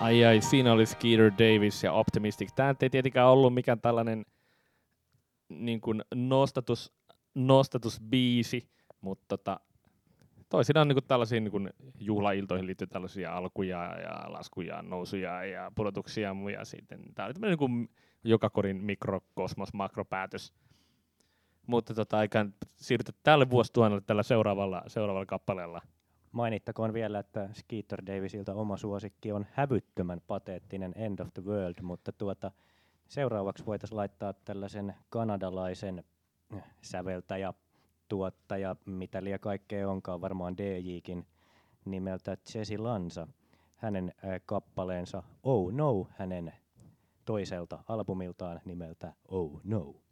Ai, siinä oli Skeeter Davis ja Optimistic. Tämä ei tietenkään ollut mikään tällainen niin kuin nostatusbiisi, mutta toisinaan niin kuin tällaisiin niin kuin juhlailtoihin liittyy tällaisia alkuja ja laskuja, nousuja ja pudotuksia ja sitten tämä oli tämmöinen niin kuin joka korin mikrokosmos, makropäätös. Mutta aikaan siirrytä tälle vuosituhannelle tällä seuraavalla kappaleella. Mainittakoon vielä, että Skeeter Davisilta oma suosikki on hävyttömän pateettinen End of the World, mutta seuraavaksi voitaisiin laittaa tällaisen kanadalaisen säveltäjä, tuottaja, mitä liian kaikkea onkaan, varmaan DJkin nimeltä Jesse Lanza. Hänen kappaleensa Oh No, hänen toiselta albumiltaan nimeltä Oh No.